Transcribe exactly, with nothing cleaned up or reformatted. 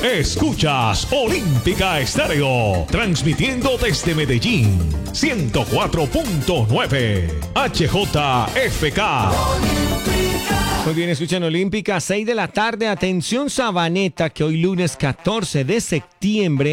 Escuchas Olímpica Estéreo, transmitiendo desde Medellín, ciento cuatro punto nueve H J F K. Muy bien, escuchan Olímpica, seis de la tarde. Atención Sabaneta, que hoy lunes catorce de septiembre